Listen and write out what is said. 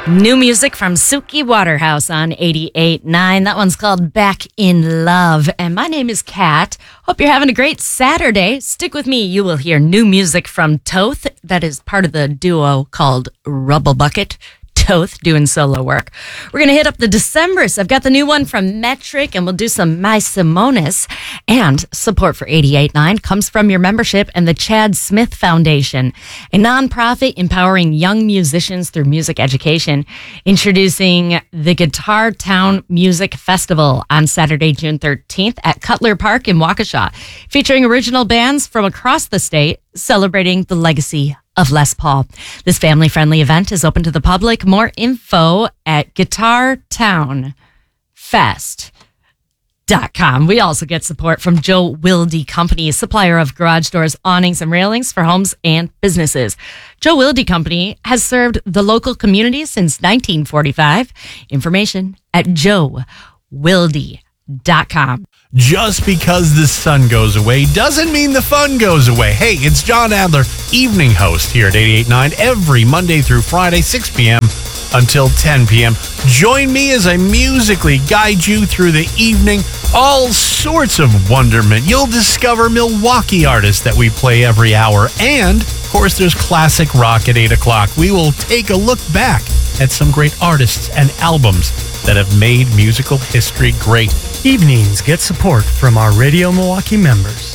New music from Suki Waterhouse on 88.9. That one's called Back in Love. And my name is Kat. Hope you're having a great Saturday. Stick with me. You will hear new music from Toth. That is part of the duo called Rubble Bucket. Toth doing solo work. We're going to hit up the Decemberists. I've got the new one from Metric, and we'll do some My Simonis. And support for 88.9 comes from your membership and the Chad Smith Foundation, a nonprofit empowering young musicians through music education. Introducing the Guitar Town Music Festival on Saturday, June 13th at Cutler Park in Waukesha, featuring original bands from across the state celebrating the legacy of Les Paul. This family-friendly event is open to the public. More info at guitartownfest.com. We also get support from Joe Wilde Company, a supplier of garage doors, awnings, and railings for homes and businesses. Joe Wilde Company has served the local community since 1945. Information at joewilde.com. Just because the sun goes away doesn't mean the fun goes away. Hey, it's John Adler, evening host here at 88.9 every Monday through Friday, 6 p.m. until 10 p.m. Join me as I musically guide you through the evening. All sorts of wonderment. You'll discover Milwaukee artists that we play every hour. And, of course, there's classic rock at 8 o'clock. We will take a look back at some great artists and albums that have made musical history great. Evenings get support from our Radio Milwaukee members.